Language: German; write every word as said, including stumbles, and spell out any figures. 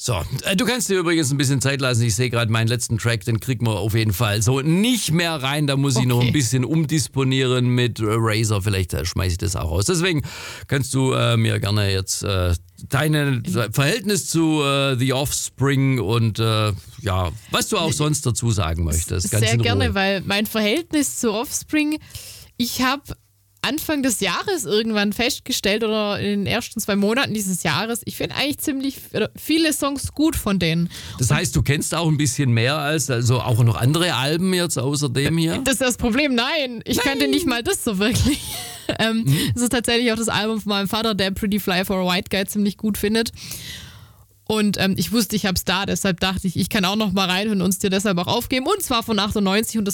So, äh, du kannst dir übrigens ein bisschen Zeit lassen. Ich sehe gerade meinen letzten Track, den kriegen wir auf jeden Fall so nicht mehr rein. Da muss ich Okay. noch ein bisschen umdisponieren mit äh, Razer. Vielleicht äh, schmeiße ich das auch raus. Deswegen kannst du äh, mir gerne jetzt äh, dein Verhältnis zu äh, The Offspring und äh, ja, was du auch sonst dazu sagen möchtest. Ganz Sehr in Ruhe. gerne, weil mein Verhältnis zu Offspring, ich habe Anfang des Jahres irgendwann festgestellt oder in den ersten zwei Monaten dieses Jahres, ich finde eigentlich ziemlich oder viele Songs gut von denen. Das heißt, du kennst auch ein bisschen mehr als, also auch noch andere Alben jetzt außer dem hier? Das ist das Problem, nein, ich kannte nicht mal das so wirklich. ähm, Mhm. Das ist tatsächlich auch das Album von meinem Vater, der Pretty Fly for a White Guy ziemlich gut findet. Und ähm, ich wusste, ich hab's da, deshalb dachte ich, ich kann auch noch mal reinhören und es dir deshalb auch aufgeben. Und zwar von achtundneunzig und das